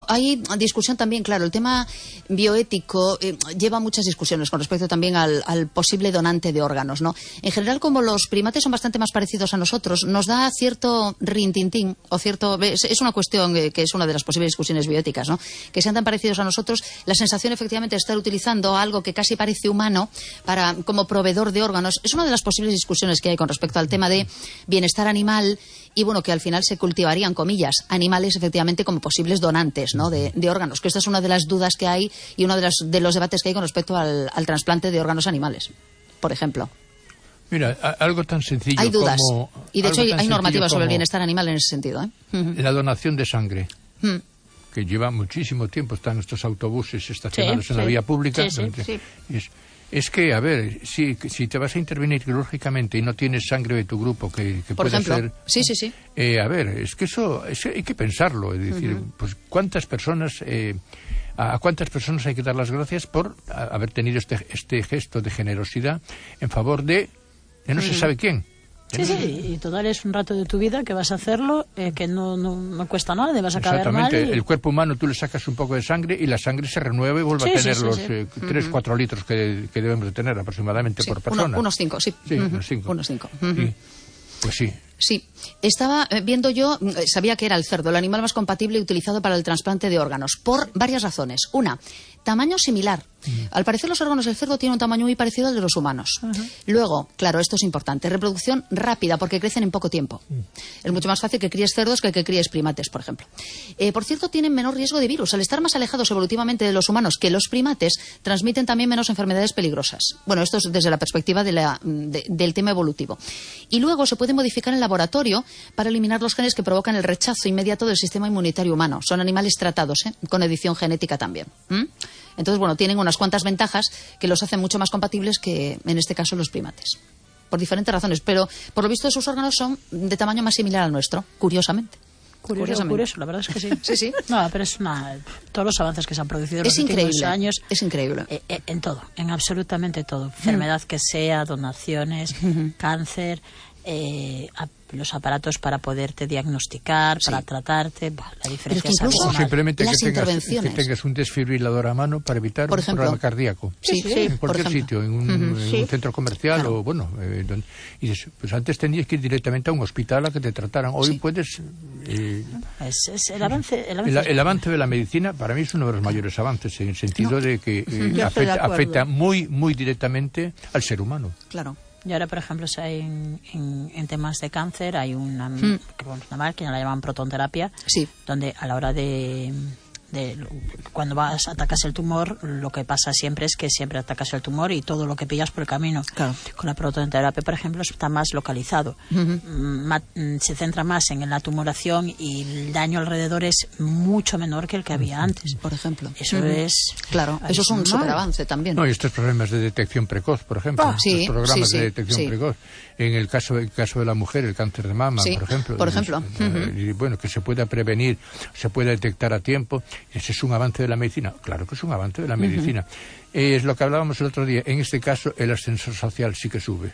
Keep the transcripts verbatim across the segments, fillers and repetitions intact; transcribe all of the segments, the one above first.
hay discusión también, claro, el tema bioético eh, lleva muchas discusiones con respecto también al, al posible donante de órganos, ¿no? En general, como los primates son bastante más parecidos a nosotros, nos da cierto rintintín, o cierto... Es, es una cuestión eh, que es una de las posibles discusiones bioéticas, ¿no? Que sean tan parecidos a nosotros, la sensación efectivamente de estar utilizando algo que casi parece humano para como proveedor de órganos, es una de las posibles discusiones que hay con respecto al tema de bienestar animal y, bueno, que al final se cultivarían, comillas, animales efectivamente como posibles donantes, ¿no? de, de órganos, que esta es una de las dudas que hay y uno de, las, de los debates que hay con respecto al, al trasplante de órganos animales, por ejemplo. Mira, algo tan sencillo hay dudas como... y de hecho hay, hay normativas sobre el bienestar animal en ese sentido, ¿eh? La donación de sangre. Mm. Que lleva muchísimo tiempo, están estos autobuses estacionados sí, en sí. la vía pública. Sí, sí, donde, sí. Es, es que, a ver, si, si te vas a intervenir quirúrgicamente y no tienes sangre de tu grupo, que, que por puede ejemplo, ser... sí, sí, sí. Eh, a ver, es que eso, eso hay que pensarlo, es decir, uh-huh. pues cuántas personas... Eh, ¿A cuántas personas hay que dar las gracias por a, haber tenido este, este gesto de generosidad en favor de, de no uh-huh. se sabe quién? Sí, sí, y total es un rato de tu vida que vas a hacerlo, eh, que no, no, no cuesta nada, te vas a caer mal. Exactamente, y... el cuerpo humano tú le sacas un poco de sangre y la sangre se renueva y vuelve sí, a tener sí, sí, los sí. eh, tres, uh-huh. cuatro litros que, que debemos de tener aproximadamente sí, por persona. Uno, unos cinco, sí. Sí, uh-huh. unos cinco. Unos cinco. Uh-huh. Y, pues sí. Sí, estaba viendo yo, sabía que era el cerdo, el animal más compatible y utilizado para el trasplante de órganos, por varias razones. Una, tamaño similar. Uh-huh. Al parecer los órganos del cerdo tienen un tamaño muy parecido al de los humanos. Uh-huh. Luego, claro, esto es importante, reproducción rápida porque crecen en poco tiempo. Uh-huh. Es mucho más fácil que críes cerdos que que críes primates, por ejemplo. Eh, por cierto, tienen menor riesgo de virus. Al estar más alejados evolutivamente de los humanos que los primates, transmiten también menos enfermedades peligrosas. Bueno, esto es desde la perspectiva de la, de, del tema evolutivo. Y luego se puede modificar en laboratorio para eliminar los genes que provocan el rechazo inmediato del sistema inmunitario humano. Son animales tratados, ¿eh? Con edición genética también. ¿Mm? Entonces, bueno, tienen unas cuantas ventajas que los hacen mucho más compatibles que, en este caso, los primates. Por diferentes razones, pero por lo visto sus órganos son de tamaño más similar al nuestro, curiosamente. Curioso, Curiosamente. curioso, la verdad es que sí. Sí, sí. No, pero es una... Todos los avances que se han producido en los es últimos increíble, años... Es increíble. Eh, eh, en todo, en absolutamente todo. Enfermedad que sea, donaciones, uh-huh. cáncer... Eh, a, los aparatos para poderte diagnosticar, sí. para tratarte, bah, la diferencia es o simplemente que tengas, que tengas tengas un desfibrilador a mano para evitar por un ejemplo, problema cardíaco. Sí, sí, en cualquier sitio, en un, uh-huh. en sí. un centro comercial claro. o bueno, eh, donde, y dices, pues antes tenías que ir directamente a un hospital a que te trataran. Hoy sí. puedes. Eh, es, es el avance, el avance. El, el avance de la medicina para mí es uno de los mayores avances en el sentido no. de que eh, afecta, afecta muy, muy directamente al ser humano. Claro. Y ahora, por ejemplo, si hay en, en, en temas de cáncer hay una, mm. una máquina, la llaman protonterapia, sí. donde a la hora de, de cuando vas atacas el tumor, lo que pasa siempre es que siempre atacas el tumor y todo lo que pillas por el camino. Claro. Con la protonterapia, por ejemplo, está más localizado. Uh-huh. Ma, se centra más en la tumoración y el daño alrededor es mucho menor que el que había antes. Por ejemplo. Eso uh-huh. es... Claro, eso es un superavance también. No, y estos problemas de detección precoz, por ejemplo. Ah, sí, los programas sí, sí, de detección sí. precoz. En el caso, el caso de la mujer, el cáncer de mama, sí, por ejemplo. Por ejemplo. Y, uh-huh. y, bueno, que se pueda prevenir, se pueda detectar a tiempo. Ese es un avance de la medicina. Claro que es un avance de la uh-huh. medicina. Eh, es lo que hablábamos el otro día. En este caso, el ascensor social sí que sube.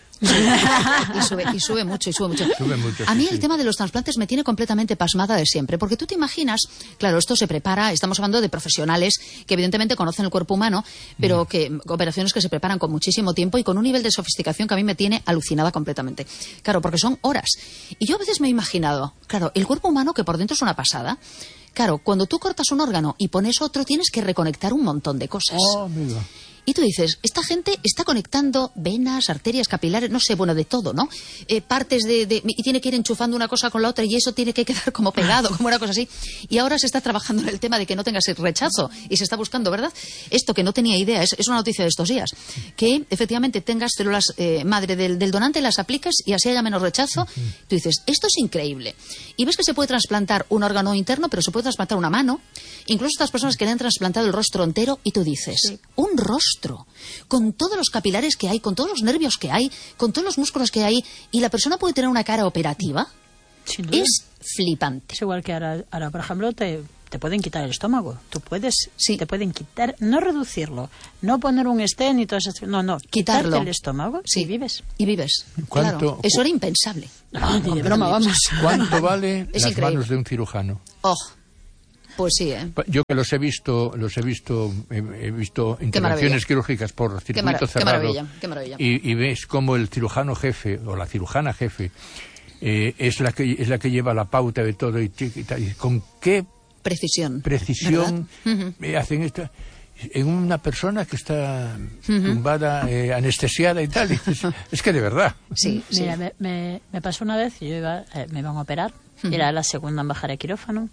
y sube y sube mucho y sube mucho. Sube mucho a mí sí, el sí. tema de los trasplantes me tiene completamente pasmada de siempre, porque tú te imaginas, claro, esto se prepara, estamos hablando de profesionales que evidentemente conocen el cuerpo humano, pero mm. que operaciones que se preparan con muchísimo tiempo y con un nivel de sofisticación que a mí me tiene alucinada completamente. Claro, porque son horas. Y yo a veces me he imaginado, claro, el cuerpo humano que por dentro es una pasada. Claro, cuando tú cortas un órgano y pones otro, tienes que reconectar un montón de cosas. Oh, amigo. Y tú dices, esta gente está conectando venas, arterias, capilares, no sé, bueno, de todo, ¿no? Eh, partes de, de... Y tiene que ir enchufando una cosa con la otra y eso tiene que quedar como pegado, como una cosa así. Y ahora se está trabajando en el tema de que no tengas el rechazo y se está buscando, ¿verdad? Esto que no tenía idea, es, es una noticia de estos días. Que efectivamente tengas células eh, madre del, del donante, las apliques y así haya menos rechazo. Uh-huh. Tú dices, esto es increíble. Y ves que se puede trasplantar un órgano interno, pero se puede trasplantar una mano. Incluso estas personas que le han trasplantado el rostro entero y tú dices, sí. un rostro, con todos los capilares que hay, con todos los nervios que hay, con todos los músculos que hay, y la persona puede tener una cara operativa, sin duda. Es flipante. Es igual que ahora, ahora por ejemplo, te, te pueden quitar el estómago. Tú puedes, sí. te pueden quitar, no reducirlo, no poner un stent y todo eso, no, no, quitarlo. Quitarte el estómago sí. y vives. Y vives, ¿Cuánto, claro. Eso era impensable. No, ni de broma, vamos. ¿Cuánto vale es las increíble. manos de un cirujano? Oh. Pues sí, ¿eh? Yo que los he visto, los he visto, he, he visto intervenciones quirúrgicas por circuito qué cerrado. Qué maravilla, qué maravilla. Y, y ves cómo el cirujano jefe o la cirujana jefe eh, es la que es la que lleva la pauta de todo y, y, y, y con qué precisión, precisión uh-huh. hacen esto en una persona que está uh-huh. tumbada, eh, anestesiada y tal. Y es, es que de verdad. Sí, sí. Mira, me, me, me pasó una vez, yo iba, eh, me iban a operar, uh-huh. era la segunda en bajar el quirófano,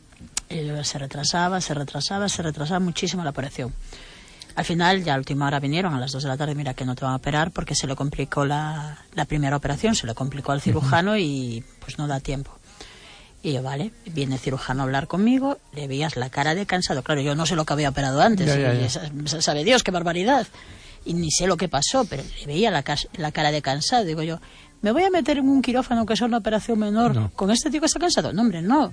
y se retrasaba, se retrasaba, se retrasaba muchísimo la operación. Al final, ya a última hora vinieron, a las dos de la tarde, mira que no te van a operar porque se le complicó la, la primera operación, se le complicó al cirujano uh-huh. y pues no da tiempo. Y yo, vale, viene el cirujano a hablar conmigo, le veías la cara de cansado. Claro, yo no sé lo que había operado antes, ya, ya, ya. Y esa, sabe Dios, qué barbaridad. Y ni sé lo que pasó, pero le veía la, la cara de cansado. Digo yo, ¿me voy a meter en un quirófano que es una operación menor no. con este tío que está cansado? No, hombre, no.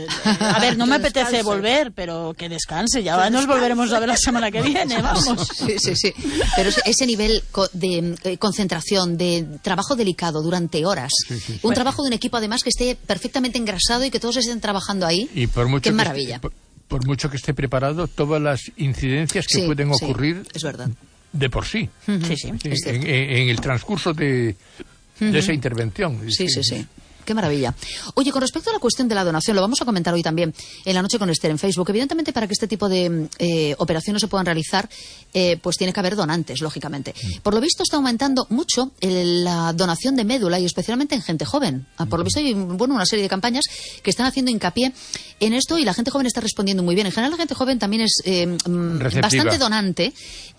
A ver, no me apetece descanse. volver, pero que descanse. Ya que nos descanse. Volveremos a ver la semana que viene, vamos. Sí, sí, sí. Pero ese nivel de concentración, de trabajo delicado durante horas, sí, sí, sí. un bueno. trabajo de un equipo además que esté perfectamente engrasado y que todos estén trabajando ahí, y por mucho qué que maravilla. Esté, por, por mucho que esté preparado, todas las incidencias que sí, pueden ocurrir sí, es verdad. de por sí, uh-huh. sí, sí, en, en, en el transcurso de... de esa intervención. Sí, sí, sí. Qué maravilla. Oye, con respecto a la cuestión de la donación, lo vamos a comentar hoy también en La Noche con Esther en Facebook. Evidentemente, para que este tipo de eh, operaciones se puedan realizar, eh, pues tiene que haber donantes, lógicamente. Mm. Por lo visto está aumentando mucho el, la donación de médula y especialmente en gente joven. Ah, por lo visto hay bueno, una serie de campañas que están haciendo hincapié en esto y la gente joven está respondiendo muy bien. En general, la gente joven también es eh, bastante donante.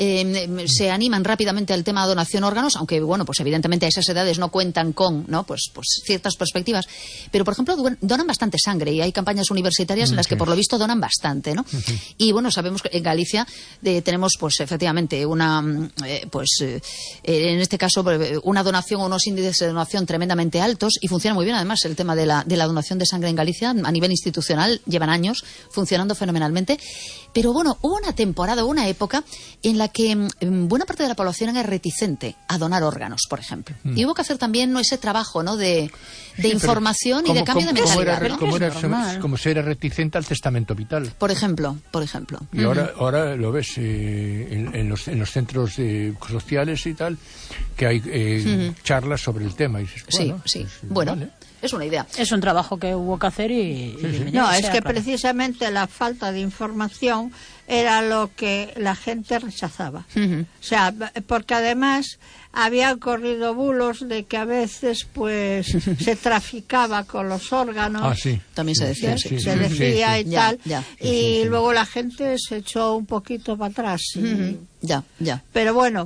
Eh, se animan rápidamente al tema de donación de órganos, aunque, bueno, pues evidentemente a esas edades no cuentan con, ¿no? Pues, pues ciertas perspectivas. Pero, por ejemplo, donan bastante sangre y hay campañas universitarias en las que, por lo visto, donan bastante, ¿no? Uh-huh. Y, bueno, sabemos que en Galicia eh, tenemos, pues, efectivamente, una, eh, pues, eh, en este caso, una donación o unos índices de donación tremendamente altos y funciona muy bien, además, el tema de la, de la donación de sangre en Galicia a nivel institucional, llevan años funcionando fenomenalmente. Pero, bueno, hubo una temporada, una época en la que mm, buena parte de la población era reticente a donar órganos, por ejemplo. Mm. Y hubo que hacer también ¿no? ese trabajo, ¿no?, de... de sí, información y de cambio como, de mentalidad. Como, era, como, era, como se era reticente al testamento vital. Por ejemplo, por ejemplo. Y uh-huh. ahora, ahora lo ves eh, en, en, los, en los centros eh, sociales y tal, que hay eh, uh-huh. charlas sobre el tema. Y dices, bueno, sí, sí. Pues, bueno, vale. Es una idea. Es un trabajo que hubo que hacer y... Sí, sí. y no, es sea, que claro. precisamente la falta de información era lo que la gente rechazaba. Uh-huh. O sea, porque además había corrido bulos de que a veces pues se traficaba con los órganos. Ah, sí. También se decía. Sí, sí, se sí, decía sí, y sí. tal. Ya, ya. Y sí, sí, sí. luego la gente se echó un poquito para atrás. Y... Uh-huh. Ya, ya. Pero bueno,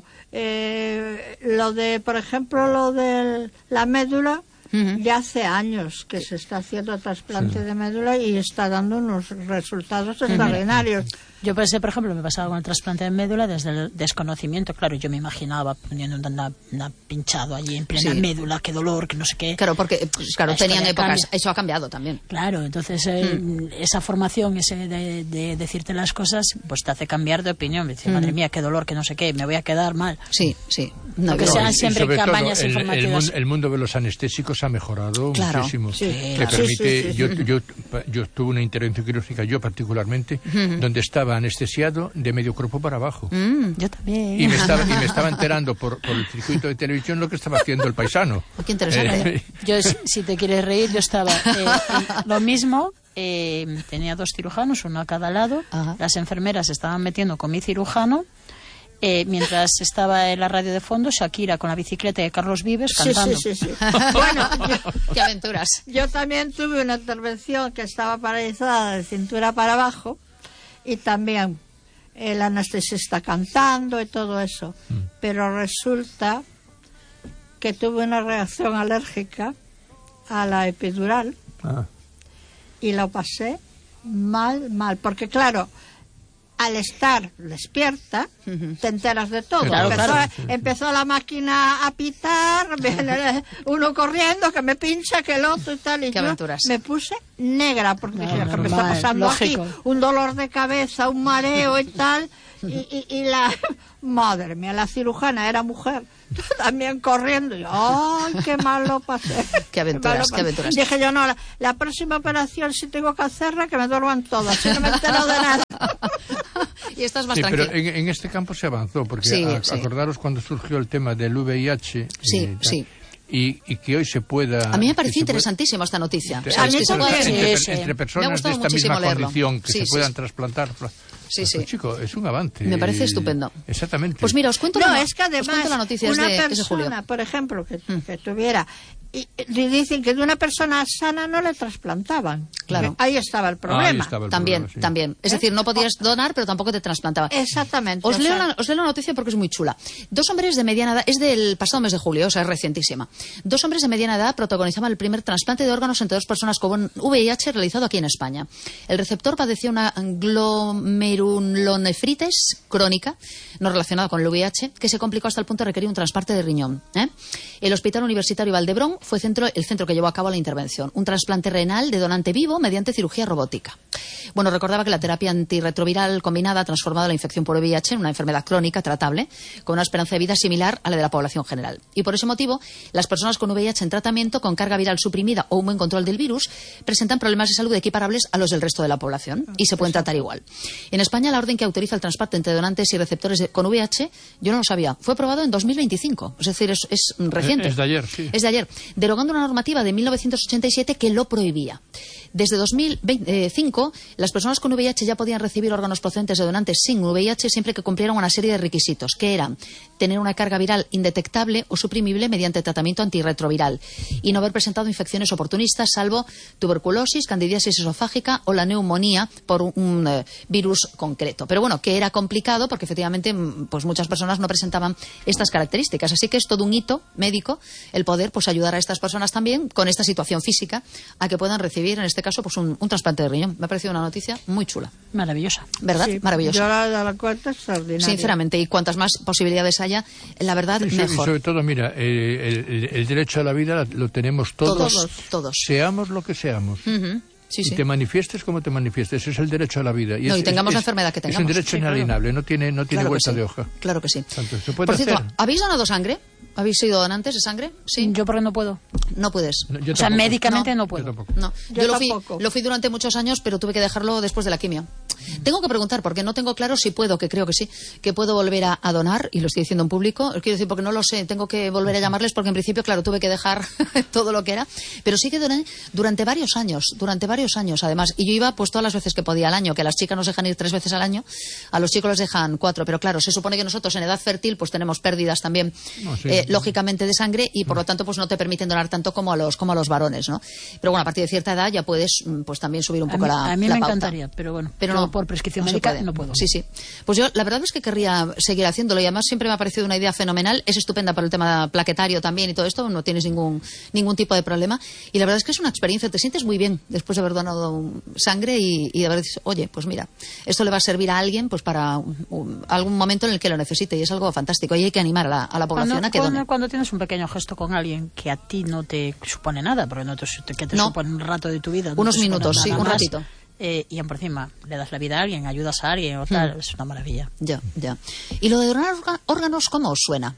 eh, lo de, por ejemplo, lo de la médula... Uh-huh. Ya hace años que se está haciendo trasplante sí. de médula y está dando unos resultados uh-huh. extraordinarios. Yo pensé, por ejemplo, me pasaba con el trasplante de médula desde el desconocimiento. Claro, yo me imaginaba poniendo una, una pinchado allí en plena sí. médula, qué dolor, que no sé qué. Claro, porque pues, claro, Esto tenían épocas, cambia. Eso ha cambiado también. Claro, entonces eh, hmm. esa formación, ese de, de decirte las cosas, pues te hace cambiar de opinión. Dices, hmm. madre mía, qué dolor, que no sé qué, me voy a quedar mal. Sí, sí. No, que sean siempre campañas todo, informativas. El, el, mundo, el mundo de los anestésicos ha mejorado claro. muchísimo. Sí, que claro. permite, sí, sí, sí. Yo, yo, yo tuve una intervención quirúrgica, yo particularmente, uh-huh. donde estaba anestesiado de medio cuerpo para abajo. Mm, yo también. Y me estaba, y me estaba enterando por, por el circuito de televisión lo que estaba haciendo el paisano. Qué interesante. Eh, yo, si te quieres reír, yo estaba eh, lo mismo. Eh, tenía dos cirujanos, uno a cada lado. Ajá. Las enfermeras estaban metiendo con mi cirujano. Eh, mientras estaba en la radio de fondo, Shakira con la bicicleta de Carlos Vives cantando. Sí, sí, sí, sí. Bueno, yo, qué aventuras. Yo también tuve una intervención que estaba paralizada de cintura para abajo y también el anestesista cantando y todo eso. Mm. Pero resulta que tuve una reacción alérgica a la epidural ah. y lo pasé mal, mal. Porque claro, al estar despierta, uh-huh. te enteras de todo. Claro, empezó, claro. empezó la máquina a pitar, viene uno corriendo, que me pincha, que el otro y tal. Y Qué yo aventuras. me puse negra, porque no, dije, normal, que me está pasando lógico. aquí un dolor de cabeza, un mareo y tal. Y, y, y la... Madre mía, la cirujana era mujer, también corriendo. Y, ¡ay, qué mal lo pasé! Qué aventuras, qué, qué aventuras. Dije yo, no, la, la próxima operación, si tengo que hacerla, que me duerman todas, si no me entero de nada. Y estás más sí, tranquilo. pero en, en este campo se avanzó, porque Sí, a, sí. acordaros cuando surgió el tema del V I H. Sí, eh, sí. Y, y que hoy se pueda... A mí me que pareció se pueda- interesantísima esta noticia. Entre, O sea, es mí que se también. puede- entre- Sí, sí. entre Me ha personas de gustado esta muchísimo misma leerlo. condición que Sí, se sí, puedan sí. trasplantar. Sí, Pues, sí. chico, es un avance. Me parece estupendo. Exactamente. Pues mira, os cuento, No, la, es que os además cuento la noticia, es una de, es de julio. persona, por ejemplo, que, que tuviera, y, y dicen que de una persona sana no le trasplantaban. Claro. Que ahí estaba el Ahí problema. estaba el También, problema, sí. también. Es decir, no podías donar, pero tampoco te trasplantaban. Exactamente. Os o leo, sea, la, os leo la noticia porque es muy chula. Dos hombres de mediana edad, es del pasado mes de julio, o sea, es recientísima. Dos hombres de mediana edad protagonizaban el primer trasplante de órganos entre dos personas con V I H realizado aquí en España. El receptor padecía una glomerulonefritis crónica, no relacionada con el V I H, que se complicó hasta el punto de requerir un trasplante de riñón. ¿eh? El Hospital Universitario Valdebrón fue centro, el centro que llevó a cabo la intervención. Un trasplante renal de donante vivo mediante cirugía robótica. Bueno, recordaba que la terapia antirretroviral combinada ha transformado la infección por V I H en una enfermedad crónica tratable, con una esperanza de vida similar a la de la población general. Y por ese motivo, las personas con V I H en tratamiento, con carga viral suprimida o un buen control del virus, presentan problemas de salud equiparables a los del resto de la población y se pueden tratar igual. En España, la orden que autoriza el trasplante entre donantes y receptores de- con V I H, yo no lo sabía, fue aprobado en dos mil veinticinco, es decir, es, es reciente. Es de ayer, sí. Es de ayer, derogando una normativa de mil novecientos ochenta y siete que lo prohibía. Desde dos mil cinco, las personas con V I H ya podían recibir órganos procedentes de donantes sin V I H siempre que cumplieran una serie de requisitos, que eran tener una carga viral indetectable o suprimible mediante tratamiento antirretroviral y no haber presentado infecciones oportunistas, salvo tuberculosis, candidiasis esofágica o la neumonía por un, un, eh, virus concreto. Pero bueno, que era complicado porque efectivamente mm, pues muchas personas no presentaban estas características. Así que es todo un hito médico el poder pues ayudar a estas personas también con esta situación física a que puedan recibir, en este caso, pues un, un trasplante de riñón. Me ha parecido una noticia muy chula. Maravillosa. ¿Verdad? sí, Maravillosa. Yo la, la, la cuento extraordinaria. Sinceramente, y cuantas más posibilidades haya, la verdad, Sí, sí, y mejor. sobre todo, mira, eh, el, el derecho a la vida lo tenemos todos, Todos, todos. seamos lo que seamos. Ujú. Sí, Y sí. te manifiestes como te manifiestes, es el derecho a la vida. No, es, y tengamos es- la enfermedad que Es tengamos. un derecho Sí, claro. inalienable, no tiene, no tiene Claro que vuelta sí. de hoja. Claro que sí. Tanto, se puede Por cierto, hacer. ¿habéis donado sangre? ¿Habéis sido donantes de sangre? Sí. Yo porque no puedo. No puedes. No, yo O sea, tampoco. médicamente No. no, Yo puedo. tampoco. No, yo, Yo lo, fui, tampoco. lo fui durante muchos años, pero tuve que dejarlo después de la quimio. Tengo que preguntar, porque no tengo claro si puedo, que creo que sí, que puedo volver a, a donar, y lo estoy diciendo en público. Quiero decir, porque no lo sé, tengo que volver a llamarles, porque en principio, claro, tuve que dejar todo lo que era. Pero sí que doné durante varios años, durante varios años, además. Y yo iba pues todas las veces que podía al año, que las chicas nos dejan ir tres veces al año, a los chicos les dejan cuatro. Pero claro, se supone que nosotros en edad fértil pues tenemos pérdidas también, No, sí. eh, lógicamente, de sangre, y por lo tanto pues no te permiten donar tanto como a los como a los varones, ¿no? Pero bueno, a partir de cierta edad ya puedes mm, pues también subir un A poco mí, la a mí la me pauta. encantaría, pero bueno, Pero yo no, por prescripción no se médica puede. no puedo. Sí, sí. Pues yo la verdad es que querría seguir haciéndolo, y además siempre me ha parecido una idea fenomenal. Es estupenda para el tema plaquetario también y todo esto, no tienes ningún ningún tipo de problema. Y la verdad es que es una experiencia, te sientes muy bien después de haber donado sangre y, y de haber dicho, oye, pues mira, esto le va a servir a alguien pues para un- un- algún momento en el que lo necesite, y es algo fantástico. Y hay que animar a la, a la población Cuando, a que cuando, done. cuando tienes un pequeño gesto con alguien que a ti no te supone nada, porque no te, que te No. supone un rato de tu vida. no Unos te supone minutos, nada sí, un más, ratito. eh, y por encima le das la vida a alguien, ayudas a alguien o tal, es una maravilla. Ya, ya. ¿Y lo de donar orga- órganos, cómo os suena?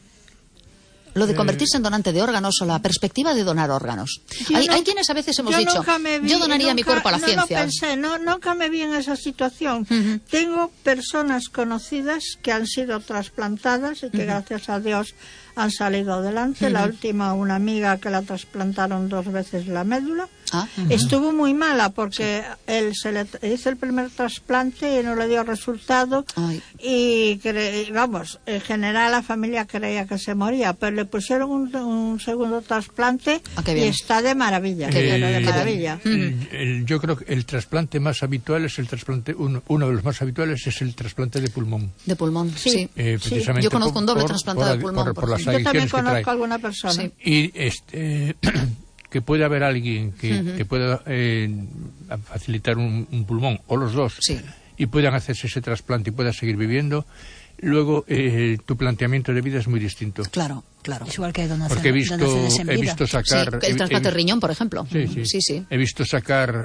Lo de convertirse en donante de órganos o la perspectiva de donar órganos. Yo Hay, no- hay quienes a veces hemos yo dicho, nunca me vi- yo donaría mi nunca- cuerpo a la no, ciencia. No pensé, no, nunca me vi en esa situación. Ujú. Tengo personas conocidas que han sido trasplantadas y que gracias a Dios han salido adelante. La última, una amiga que la trasplantaron dos veces la médula. Ah, Estuvo muy mala porque él se le hizo el primer trasplante y no le dio resultado. Ay. Y cre- vamos, en general la familia creía que se moría, pero le pusieron un, un segundo trasplante Ah, qué y bien. está de maravilla, Qué bien, pero de qué bien. maravilla. El- el- yo creo que el trasplante más habitual es el trasplante, uno, uno de los más habituales es el trasplante de pulmón. de pulmón, sí. Sí. Eh, Sí. precisamente Yo conozco por- un doble por- trasplante por- de pulmón, por- por por las ejemplo. Yo también adicciones que trae. conozco a alguna persona. Sí. Y este que puede haber alguien que, que pueda eh, facilitar un, un pulmón o los dos Sí. y puedan hacerse ese trasplante y pueda seguir viviendo, luego eh, tu planteamiento de vida es muy distinto. Claro, claro. Es igual que donaciones, Porque he visto, donaciones en he vida. visto sacar... Sí, el he- trasplante he- de riñón, por ejemplo. Sí, sí. sí, sí. He visto sacar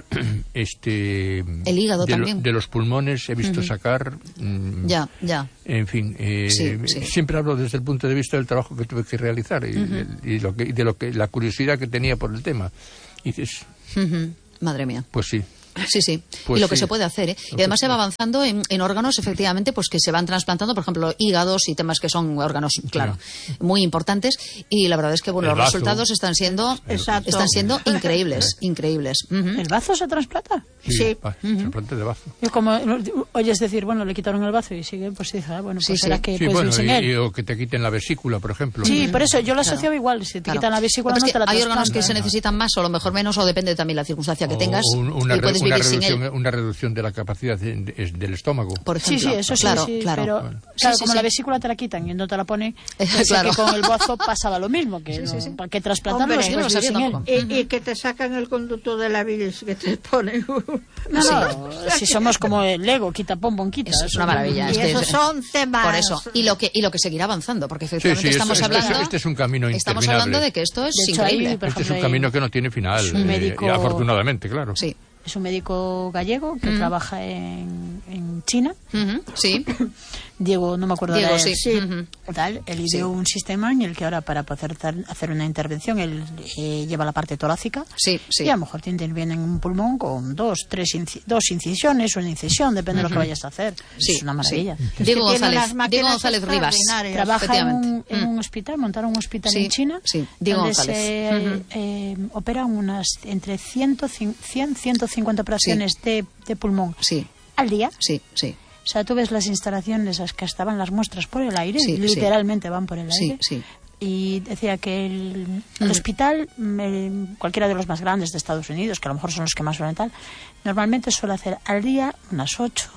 este... El hígado de, lo- también. de los pulmones, he visto sacar... mm, Ya, ya. En fin, eh, Sí, sí. siempre hablo desde el punto de vista del trabajo que tuve que realizar y, y- y lo que, y de lo que la curiosidad que tenía por el tema. Y dices, Ujú. Madre mía. pues sí. Sí, sí. Pues y lo que sí. se puede hacer, ¿eh? Lo Y además que se va sí. avanzando en, en órganos, efectivamente, pues que se van trasplantando, por ejemplo, hígados y temas que son órganos, claro, muy importantes. Y la verdad es que, bueno, El los bazo. resultados están siendo, Exacto. están siendo increíbles, increíbles. Ujú. ¿El bazo se trasplanta? Sí. pa- trasplante de bazo. Yo como oyes decir, bueno, le quitaron el bazo y sigue, pues dice, ah, bueno, Sí, pues sí. será que Sí, puedes bueno, vivir sin y- él. y- o que te quiten la vesícula, por ejemplo. Sí, por eso yo lo Claro. asociaba igual. Si te Claro. quitan la vesícula, Lo que no pasa te la es que hay órganos que se trasplantan. necesitan más o a lo mejor menos, o depende también de la circunstancia que O tengas, un- una, y re- puedes una vivir sin reducción, él, una reducción de la capacidad de- de- del estómago. por Sí, ejemplo. sí, eso sí, claro, sí, claro. pero Bueno. claro, Sí, sí, como sí. la vesícula te la quitan y no te la ponen, pensé Claro. que con el bazo pasaba lo mismo, que no- para qué trasplantarlo Hombre, si yo no puedes lo vivir sabía sin él. tampoco. Y, y que te sacan el conducto de la bilis que te ponen. No, no, si somos como el Lego, quita pom, pom, quita. Eso es una maravilla. Y es que esos es- son temas. Por eso, y lo que y lo que seguirá avanzando, porque Sí, efectivamente sí, estamos esto- esto- hablando este es un camino estamos interminable. hablando de que esto es De hecho, ahí, increíble. por Este es un ejemplo, camino hay- que no tiene final, es un eh, médico- y afortunadamente, claro. Sí. Es un médico gallego que trabaja en, en China. Ujú, sí. Diego, no me acuerdo Diego, ahora sí. el- Ujú. tal, él Sí. ideó un sistema en el que ahora para poder tar- hacer una intervención él eh, lleva la parte torácica Sí, sí. y a lo mejor te intervienen en un pulmón con dos, tres inci- dos incisiones o una incisión, depende de lo que vayas a hacer. Sí, Es una maravilla. sí. que Diego tiene González, unas máquinas Diego González Rivas. extraordinarias. Trabaja en un, efectivamente. en Mm. un hospital, montaron un hospital Sí, en China sí, Diego donde González. se Ujú. eh, operan unas entre cien, cien, ciento cincuenta operaciones de, de pulmón Sí, al día. sí, sí. O sea, tú ves las instalaciones, las que estaban las muestras por el aire, Sí, sí. literalmente van por el Sí, aire. sí. Y decía que el, el Mm. hospital, eh, cualquiera de los más grandes de Estados Unidos, que a lo mejor son los que más suelen tal, normalmente suele hacer al día unas ocho,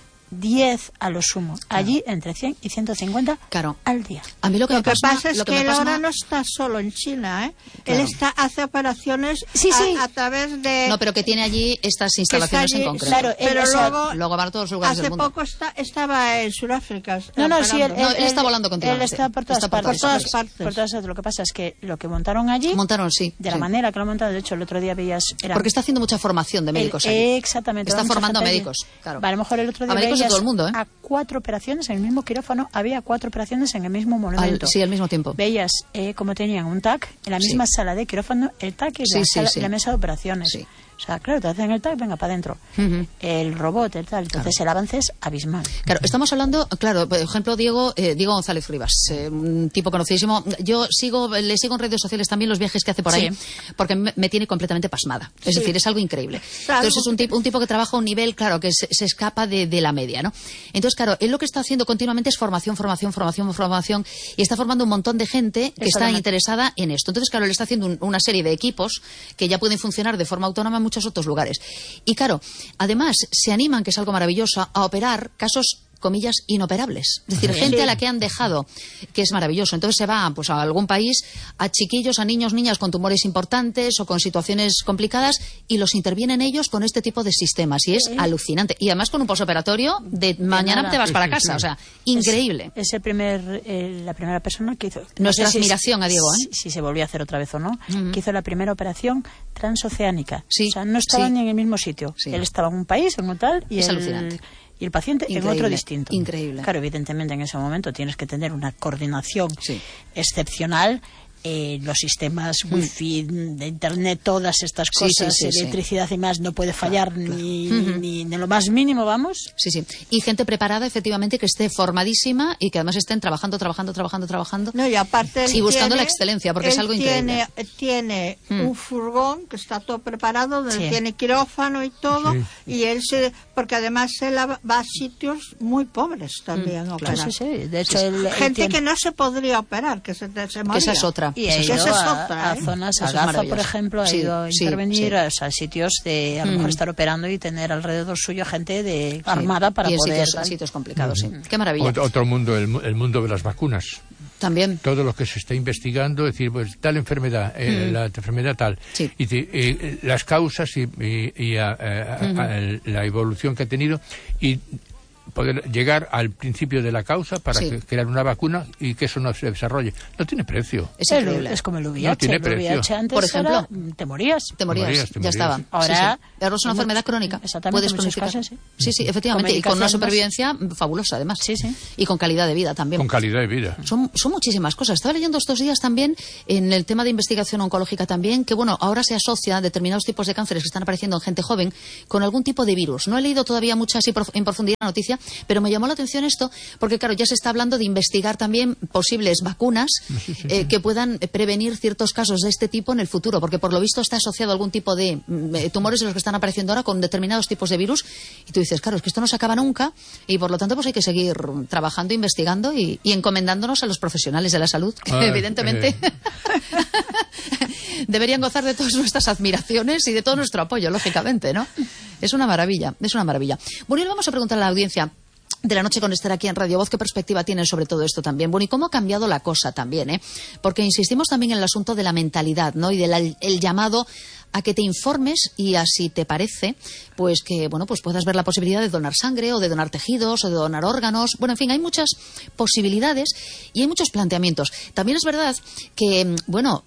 diez a lo sumo. Allí entre cien y ciento cincuenta Claro. al día. A mí lo que Lo me que pasma- pasa es lo que, me él pasma- ahora no está solo en China, ¿eh? Claro. Él está, hace operaciones Sí, a, sí. a través de... No, pero que tiene allí estas que está instalaciones allí, en concreto. claro, él, pero o sea, luego, Luego van a todos los lugares hace del mundo. poco está, estaba en Sudáfrica. No, no, sí, él, No, él está volando Él continuamente. está por todas Está por partes. todas partes. Por todas Por todas partes. Lo que pasa es que lo que montaron allí, Montaron, sí. de la sí. manera que lo montaron, de hecho, el otro día veías... eran- Porque está haciendo mucha formación de médicos El- allí. Exactamente. Está mucha formando a gente allí. médicos, claro. A lo mejor el otro día A médicos de veías todo el mundo, ¿eh? a cuatro operaciones en el mismo quirófano, había cuatro operaciones en el mismo monumento. Al- sí, al mismo tiempo. Veías eh, como tenían un T A C en la Sí. misma sala de quirófano, el T A C y Sí, la, sí, sala- sí. la mesa de operaciones. Sí. O sea, claro, te hacen el T A C, venga, para adentro. Ujú. El robot, el tal. Entonces el avance es abismal. Claro, estamos hablando, claro, por ejemplo, Diego, eh, Diego González Rivas, eh, un tipo conocidísimo. Yo sigo, le sigo en redes sociales también los viajes que hace por ahí, Sí. porque me, me tiene completamente pasmada. Es Sí. decir, es algo increíble. Claro. Entonces es un tipo, un tipo que trabaja a un nivel, claro, que se, se escapa de, de la media, ¿no? Entonces, claro, él lo que está haciendo continuamente es formación, formación, formación, formación, y está formando un montón de gente que está Exactamente. interesada en esto. Entonces, claro, él está haciendo un- una serie de equipos que ya pueden funcionar de forma autónoma en muchos otros lugares. Y claro, además se animan, que es algo maravilloso, a operar casos, comillas, inoperables. Es decir, gente Sí. a la que han dejado, que es maravilloso. Entonces se va pues, a algún país, a chiquillos, a niños, niñas con tumores importantes o con situaciones complicadas, y los intervienen ellos con este tipo de sistemas. Y es alucinante. Y además con un posoperatorio de mañana nada. te vas Sí, para sí, casa. sí. O sea, increíble. Es, es el primer, eh, la primera persona que hizo. Nuestra no sé si- admiración a Diego, ¿eh? Si, si se volvió a hacer otra vez o no, Ujú. que hizo la primera operación transoceánica. Sí, O sea, no estaban sí. ni en el mismo sitio. Sí. Él estaba en un país, en un tal, y Es el, alucinante. y el paciente en Increíble, otro distinto. increíble. Claro, evidentemente en ese momento tienes que tener una coordinación Sí. excepcional. Eh, los sistemas wifi, de internet, todas estas Sí, sí, cosas, sí, sí. electricidad y más, no puede fallar ni, Ujú. ni de lo más mínimo, vamos. Sí, sí. Y gente preparada, efectivamente, que esté formadísima y que además estén trabajando, trabajando, trabajando, trabajando. No, y aparte él Sí, buscando tiene- la excelencia, porque es él algo tiene, increíble. tiene Mm. un furgón que está todo preparado, donde Sí. tiene quirófano y todo, Sí. y él se, porque además él va va a sitios muy pobres también a claro. operar. Sí, sí. De hecho, él- él Gente tiene- que no se podría operar, que se, se moría. Que esa es otra. Y Esa ha es ido Esa es a, otra, a ¿eh? zonas, Eso a es Gaza, por maravilloso. ejemplo, ha Sí, ido a sí, intervenir sí. a, o sea, sitios de, a lo mejor Ujú. estar operando y tener alrededor suyo gente de armada para y en poder... sitios, tal. sitios complicados, sí. Qué maravilla. Ot- Otro mundo, el, mu- el mundo de las vacunas. También. Todo lo que se está investigando, es decir, pues tal enfermedad, eh, la enfermedad tal, Sí. y te- eh, las causas y, y- y a- a- a- a- la evolución que ha tenido, y poder llegar al principio de la causa para Sí. que- crear una vacuna y que eso no se desarrolle. No tiene precio. Es El- increíble. es como el V I H. No tiene el V I H precio. antes Por ejemplo. era, mm, te morías. Te morías, morías, te ya morías. estaba. Ahora, sí, sí. Ahora es una en enfermedad muchos- crónica. exactamente, Puedes en muchos cronificar. casos, Sí, sí, efectivamente. Con Y con una medicación supervivencia fabulosa, además. Sí, sí. Y con calidad de vida también. Con calidad de vida. Son, son muchísimas cosas. Estaba leyendo estos días también en el tema de investigación oncológica también, que bueno, ahora se asocia determinados tipos de cánceres que están apareciendo en gente joven con algún tipo de virus. No he leído todavía mucho así prof- en profundidad la noticia, pero me llamó la atención esto, porque claro, ya se está hablando de investigar también posibles vacunas eh, que puedan prevenir ciertos casos de este tipo en el futuro, porque por lo visto está asociado a algún tipo de mm, eh, tumores de los que están apareciendo ahora con determinados tipos de virus, y tú dices, claro, es que esto no se acaba nunca, y por lo tanto pues hay que seguir trabajando, investigando y, y encomendándonos a los profesionales de la salud, que Ah, evidentemente eh. deberían gozar de todas nuestras admiraciones y de todo nuestro apoyo, lógicamente, ¿no? Es una maravilla, es una maravilla. Bueno, y le vamos a preguntar a la audiencia de la noche con estar aquí en Radio Voz, ¿qué perspectiva tienen sobre todo esto también? Bueno, y cómo ha cambiado la cosa también, ¿eh? Porque insistimos también en el asunto de la mentalidad, ¿no? Y del el llamado a que te informes y así te parece, pues que, bueno, pues puedas ver la posibilidad de donar sangre o de donar tejidos o de donar órganos. Bueno, en fin, hay muchas posibilidades y hay muchos planteamientos. También es verdad que, bueno,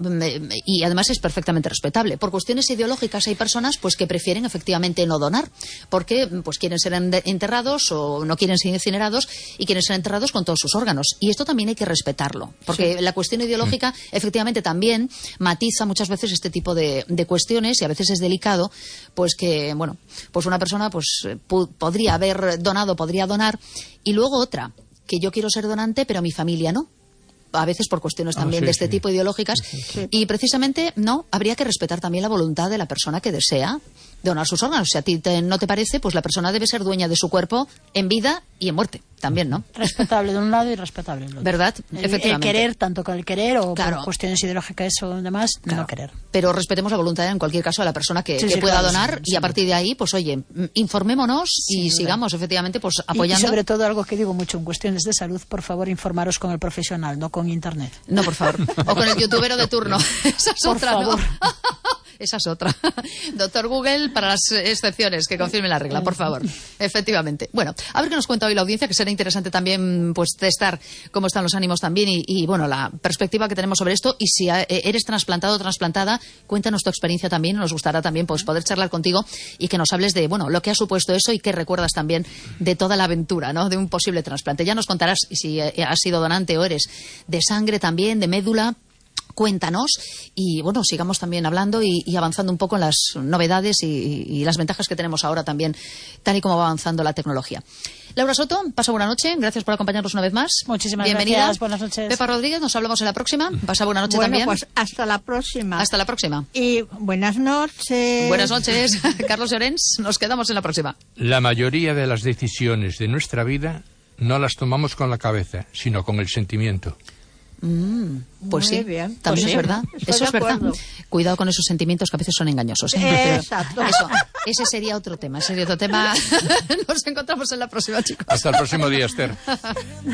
y además es perfectamente respetable, por cuestiones ideológicas hay personas pues que prefieren efectivamente no donar, porque pues quieren ser enterrados o no quieren ser incinerados y quieren ser enterrados con todos sus órganos. Y esto también hay que respetarlo, porque sí. La cuestión ideológica efectivamente también matiza muchas veces este tipo de, de cuestiones y a veces es delicado, pues que, bueno, pues una persona pues podría haber donado, podría donar, y luego otra, que yo quiero ser donante pero mi familia no. A veces por cuestiones también ah, sí, de este sí. tipo ideológicas. Sí, sí. Y precisamente, no, habría que respetar también la voluntad de la persona que desea donar sus órganos. Si a ti te, no te parece, pues la persona debe ser dueña de su cuerpo en vida y en muerte también, ¿no? Respetable de un lado y respetable del otro. ¿Verdad? El, Efectivamente. el querer, tanto con el querer o claro. por cuestiones ideológicas o demás, claro. No querer. Pero respetemos la voluntad en cualquier caso de la persona que, sí, que sí, pueda claro, donar sí, y a partir de ahí, pues oye, informémonos sí, y sigamos efectivamente pues y, apoyando. Y sobre todo algo que digo mucho en cuestiones de salud, por favor informaros con el profesional, no con internet. No, por favor. O con el youtubero de turno. Esa es por otra, favor. ¿no? Esa es otra. Doctor Google para las excepciones, que confirme la regla, por favor. Efectivamente. Bueno, a ver qué nos cuenta hoy la audiencia, que será interesante también pues testar cómo están los ánimos también y, y bueno, la perspectiva que tenemos sobre esto. Y si eres trasplantado o trasplantada, cuéntanos tu experiencia también. Nos gustará también pues poder charlar contigo y que nos hables de, bueno, lo que ha supuesto eso y qué recuerdas también de toda la aventura, ¿no? De un posible trasplante. Ya nos contarás si has sido donante o eres de sangre también, de médula. Cuéntanos y bueno, sigamos también hablando y, y avanzando un poco en las novedades y, y las ventajas que tenemos ahora también, tal y como va avanzando la tecnología. Laura Soto, pasa buena noche, gracias por acompañarnos una vez más. Muchísimas Bienvenida. gracias, buenas noches. Pepa Rodríguez, nos hablamos en la próxima. Pasa buena noche bueno, también. Pues hasta la próxima. Hasta la próxima. Y buenas noches. Buenas noches, Carlos Llorens, nos quedamos en la próxima. La mayoría de las decisiones de nuestra vida no las tomamos con la cabeza, sino con el sentimiento. Mm, pues Muy sí, bien. también Pues es verdad. Estoy Eso de es verdad. acuerdo. Cuidado con esos sentimientos que a veces son engañosos. ¿eh? Exacto. Eso, ese sería otro tema. Ese sería otro tema. Nos encontramos en la próxima, chicos. Hasta el próximo día, Esther.